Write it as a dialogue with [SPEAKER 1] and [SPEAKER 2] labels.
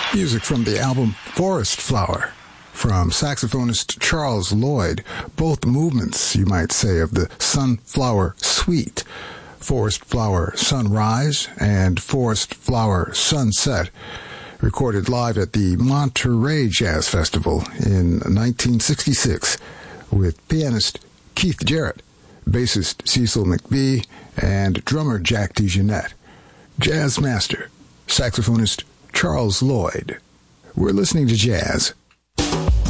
[SPEAKER 1] Music from the album Forest Flower from saxophonist Charles Lloyd. Both movements, you might say, of the Sunflower Suite. Forest Flower Sunrise and Forest Flower Sunset, recorded live at the Monterey Jazz Festival in 1966 with pianist Keith Jarrett, bassist Cecil McBee, and drummer Jack DeJohnette. Jazz master, saxophonist Charles Lloyd. We're listening to jazz